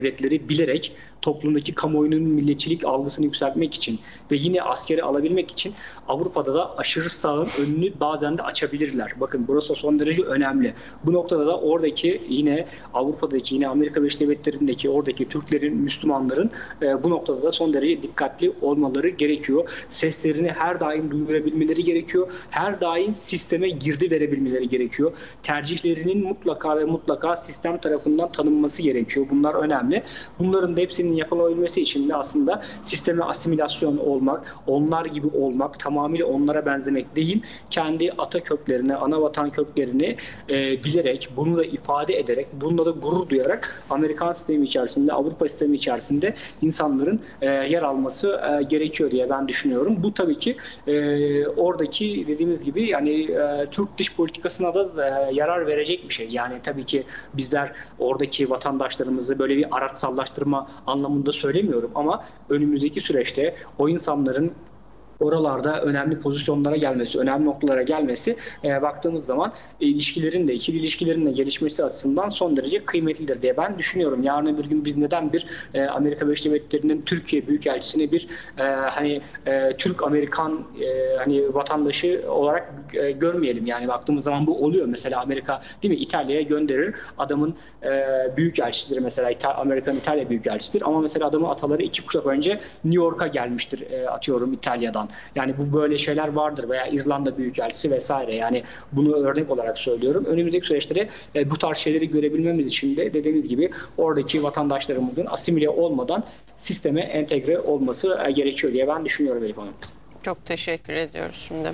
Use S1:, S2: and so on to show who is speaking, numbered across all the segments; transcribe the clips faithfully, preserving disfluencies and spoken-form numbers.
S1: devletleri bilerek toplumdaki kamuoyunun milliyetçilik algısını yükseltmek için ve yine askeri alabilmek için Avrupa'da da aşırı sağın önünü bazen de açabilirler. Bakın burası son derece önemli. Bu noktada da oradaki yine Avrupa'daki yine Amerika Birleşik Devletleri'ndeki oradaki Türklerin, Müslümanların e, bu noktada da son derece dikkatli olmaları gerekiyor. Seslerini her daim duyurabilmeleri gerekiyor. Her daim sisteme girdi verebilmeleri gerekiyor. Tercihlerinin mutlaka ve mutlaka sistem tarafından tanınması gerekiyor. Bunlar önemli. Bunların da hepsinin yapılabilmesi için de aslında sisteme asimilasyon olmak, onlar gibi olmak, tamamıyla onlara benzemek değil, kendi ata köklerini, ana vatan köklerini e, bilerek, bunu da ifade ederek, bununla da gurur duyarak Amerikan sistemi içerisinde, Avrupa sistemi içerisinde insanların e, yer alması e, gerekiyor diye ben düşünüyorum. Bu tabii ki e, oradaki dediğimiz gibi yani e, Türk dış politikasına da e, yarar verecek bir şey. Yani tabii ki bizler oradaki vatandaşlarımızı böyle bir araçsallaştırma anlamında söylemiyorum ama önümüzdeki süreçte o insanların oralarda önemli pozisyonlara gelmesi, önemli noktalara gelmesi e, baktığımız zaman e, ilişkilerin de, ikili ilişkilerin de gelişmesi açısından son derece kıymetlidir diye ben düşünüyorum. Yarın öbür gün biz neden bir e, Amerika Birleşik Devletleri'nin Türkiye Büyükelçisi'ni bir e, hani e, Türk-Amerikan e, hani vatandaşı olarak e, görmeyelim. Yani baktığımız zaman bu oluyor. Mesela Amerika değil mi İtalya'ya gönderir. Adamın e, büyükelçisidir mesela İta Amerikan İtalya büyükelçisidir ama mesela adamın ataları iki kuşak önce New York'a gelmiştir e, atıyorum İtalya'dan. Yani bu böyle şeyler vardır veya İrlanda Büyükelçisi vesaire. Yani bunu örnek olarak söylüyorum. Önümüzdeki süreçte e, bu tarz şeyleri görebilmemiz için de dediğimiz gibi oradaki vatandaşlarımızın asimile olmadan sisteme entegre olması e, gerekiyor diye ben düşünüyorum Elif Hanım.
S2: Çok teşekkür ediyoruz şimdi.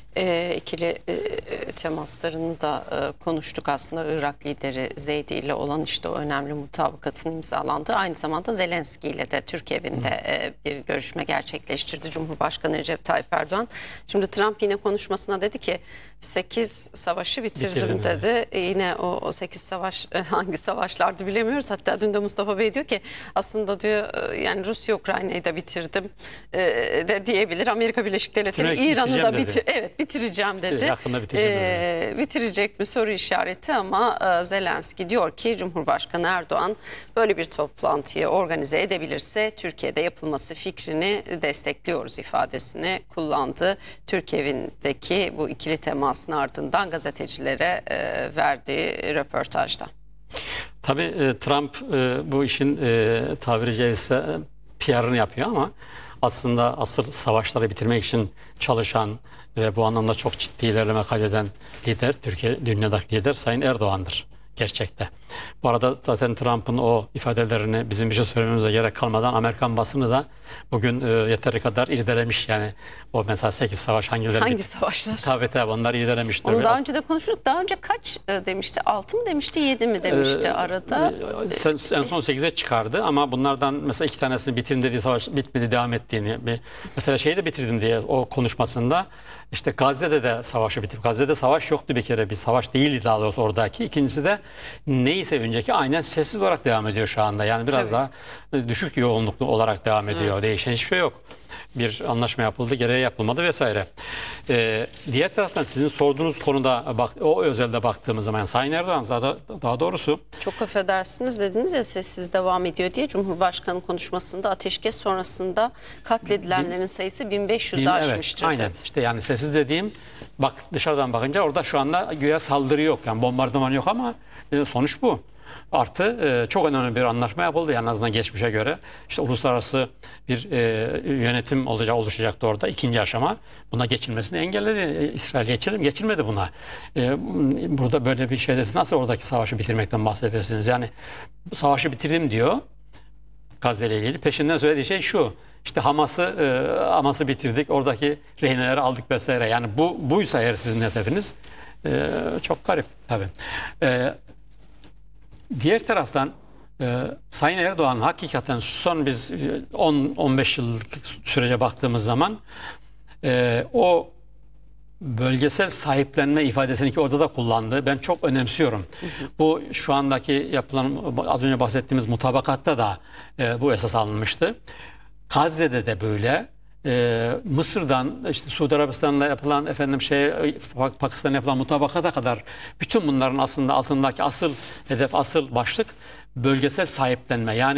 S2: E, ikili e, temaslarını da e, konuştuk aslında. Irak lideri Zeydi ile olan işte o önemli mutabakatın imzalandığı, aynı zamanda Zelenski ile de Türk evinde e, bir görüşme gerçekleştirdi Cumhurbaşkanı Recep Tayyip Erdoğan. Şimdi Trump yine konuşmasına dedi ki sekiz savaşı bitirdim, bitirdim dedi. E, yine o, o sekiz savaş e, hangi savaşlardı bilemiyoruz. Hatta dün de Mustafa Bey diyor ki aslında diyor e, yani Rusya Ukrayna'yı da bitirdim e, de diyebilir. Amerika Birleşik Devletleri İran'ı da bitir evet bitireceğim dedi.
S3: Yakında bitireceğim
S2: ee, bitirecek mi soru işareti ama e, Zelenski diyor ki Cumhurbaşkanı Erdoğan böyle bir toplantıyı organize edebilirse Türkiye'de yapılması fikrini destekliyoruz ifadesini kullandı. Türk evindeki bu ikili temasın ardından gazetecilere e, verdiği röportajda.
S3: Tabii e, Trump e, bu işin e, tabiri caizse P R'ını yapıyor ama aslında asıl savaşları bitirmek için çalışan ve bu anlamda çok ciddi ilerleme kaydeden lider, Türkiye dünyadaki lider Sayın Erdoğan'dır gerçekte. Bu arada zaten Trump'ın o ifadelerini bizim bir şey söylememize gerek kalmadan Amerikan basını da bugün e, yeteri kadar irdelemiş. Yani o mesela sekiz savaş hangileri?
S2: Hangi savaşlar?
S3: Tabii tabii onlar irdelemiştir.
S2: Onu daha önce de konuştuk. Daha önce kaç e, demişti? altı mı demişti, yedi mi demişti ee, arada?
S3: E, en son sekize çıkardı ama bunlardan mesela iki tanesini bitirin dediği savaş bitmedi, devam ettiğini. Bir, mesela şeyi de bitirdim diye o konuşmasında işte Gazze'de de savaşı bitip Gazze'de savaş yoktu bir kere, bir savaş değildi daha doğrusu oradaki. İkincisi de neyse önceki aynen sessiz olarak devam ediyor şu anda. Yani biraz Tabii. daha düşük yoğunluklu olarak devam ediyor. Evet. Değişen hiçbir şey yok. Bir anlaşma yapıldı, gereği yapılmadı vesaire. Ee, diğer taraftan sizin sorduğunuz konuda bak, o özelde baktığımız zaman yani Sayın Erdoğan daha, daha doğrusu.
S2: Çok affedersiniz dediniz ya sessiz devam ediyor diye. Cumhurbaşkanı konuşmasında ateşkes sonrasında katledilenlerin bin, sayısı bin beş yüzü aşmıştır
S3: evet, aynen.
S2: dedi.
S3: İşte yani sessiz dediğim bak dışarıdan bakınca orada şu anda güya saldırı yok. Yani bombardıman yok ama sonuç bu. Artı e, çok önemli bir anlaşma yapıldı en azından geçmişe göre. İşte uluslararası bir e, yönetim olacak, oluşacaktı orada. İkinci aşama buna geçilmesini engelledi. E, İsrail geçirdi mi? Geçilmedi buna. E, burada böyle bir şeyde siz nasıl oradaki savaşı bitirmekten bahsediyorsunuz? Yani savaşı bitirdim diyor Gazze ile ilgili. Peşinden söylediği şey şu. İşte Hamas'ı e, Hamas'ı bitirdik. Oradaki rehineleri aldık vesaire. Yani bu buysa eğer sizin hedefiniz e, çok garip tabii. E, Diğer taraftan e, Sayın Erdoğan hakikaten son biz on on beş yıllık sürece baktığımız zaman e, o bölgesel sahiplenme ifadesini ki orada da kullandı. Ben çok önemsiyorum. Hı hı. Bu şu andaki yapılan az önce bahsettiğimiz mutabakatta da e, bu esas alınmıştı. Gazze'de de böyle. Ee, Mısır'dan işte Suudi Arabistan'la yapılan efendim şey Pakistan'la yapılan mutabakata kadar bütün bunların aslında altındaki asıl hedef, asıl başlık bölgesel sahiplenme. Yani